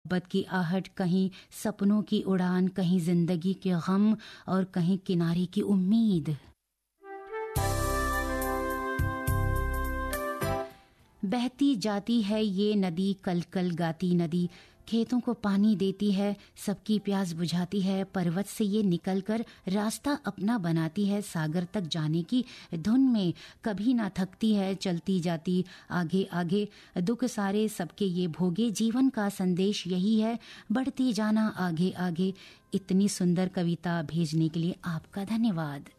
मोहब्बत की आहट, कहीं सपनों की उड़ान, कहीं जिंदगी के गम और कहीं किनारे की उम्मीद। बहती जाती है ये नदी, कल कल गाती नदी, खेतों को पानी देती है, सबकी प्यास बुझाती है, पर्वत से ये निकलकर रास्ता अपना बनाती है, सागर तक जाने की धुन में कभी ना थकती है, चलती जाती आगे आगे, दुख सारे सबके ये भोगे, जीवन का संदेश यही है, बढ़ती जाना आगे आगे। इतनी सुंदर कविता भेजने के लिए आपका धन्यवाद।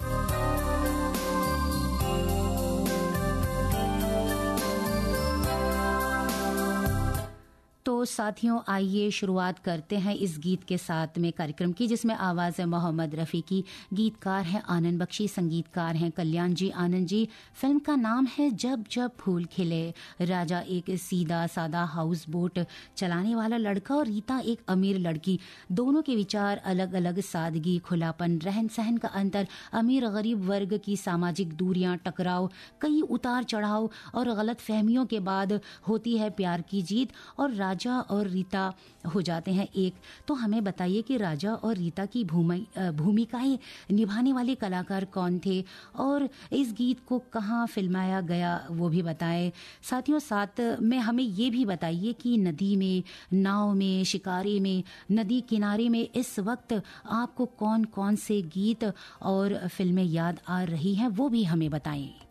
तो साथियों, आइए शुरुआत करते हैं इस गीत के साथ में कार्यक्रम की, जिसमें आवाज़ है मोहम्मद रफ़ी की, गीतकार हैं आनंद बख्शी, संगीतकार हैं कल्याण जी आनंद जी। फिल्म का नाम है जब जब फूल खिले। राजा एक सीधा सादा हाउस बोट चलाने वाला लड़का और रीता एक अमीर लड़की, दोनों के विचार अलग अलग, सादगी, खुलापन, रहन सहन का अंतर, अमीर गरीब वर्ग की सामाजिक दूरियां, टकराव, कई उतार चढ़ाव और गलत फहमियों के बाद होती है प्यार की जीत और राजा और रीता हो जाते हैं एक। तो हमें बताइए कि राजा और रीता की भूमिकाएं निभाने वाले कलाकार कौन थे और इस गीत को कहाँ फिल्माया गया वो भी बताएं। साथियों, साथ में हमें ये भी बताइए कि नदी में, नाव में, शिकारे में, नदी किनारे में इस वक्त आपको कौन कौन से गीत और फिल्में याद आ रही हैं, वो भी हमें बताएं।